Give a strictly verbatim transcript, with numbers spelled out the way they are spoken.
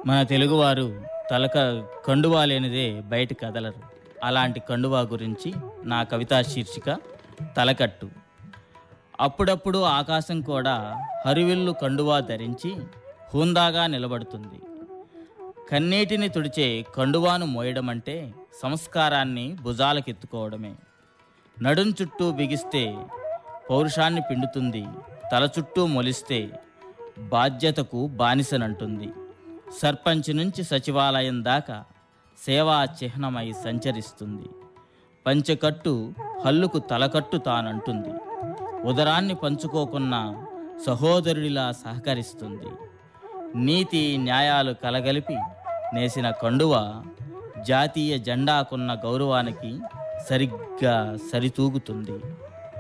మన తెలుగువారు తలక కండువా లేనిదే బయట కదలరు. అలాంటి కండువా గురించి నా కవితా శీర్షిక తలకట్టు. అప్పుడప్పుడు ఆకాశం కూడా హరివిల్లు కండువా ధరించి హుందాగా నిలబడుతుంది. కన్నీటిని తుడిచే కండువాను మోయడమంటే సంస్కారాన్ని భుజాలకెత్తుకోవడమే. నడుం చుట్టూ బిగిస్తే పౌరుషాన్ని పిండుతుంది, తల చుట్టూ మొలిస్తే బాధ్యతకు బానిసనంటుంది. సర్పంచ్ నుంచి సచివాలయం దాకా సేవా చిహ్నమై సంచరిస్తుంది. పంచెకట్టు హల్లుకు తలకట్టు తానంటుంది. ఉదరాన్ని పంచుకోకున్న సహోదరుడిలా సహకరిస్తుంది. నీతి న్యాయాలు కలగలిపి నేసిన కండువ జాతీయ జెండాకున్న గౌరవానికి సరిగ్గా సరితూగుతుంది.